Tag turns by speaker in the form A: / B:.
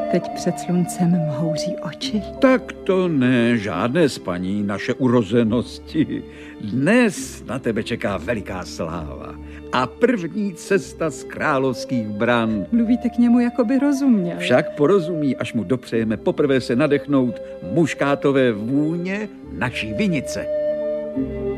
A: Teď před sluncem mhouří oči.
B: Tak to ne, žádné spaní, naše urozenosti. Dnes na tebe čeká veliká sláva a první cesta z královských bran.
A: Mluvíte k němu, jako by rozuměl.
B: Však porozumí, až mu dopřejeme poprvé se nadechnout muškátové vůně naší vinice.